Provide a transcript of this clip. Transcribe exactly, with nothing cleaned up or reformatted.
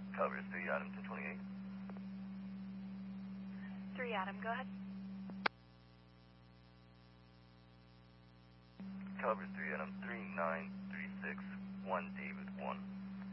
Covers three, Adam two twenty-eight. three Adam, go ahead. Covers three, Adam three nine three six one David one.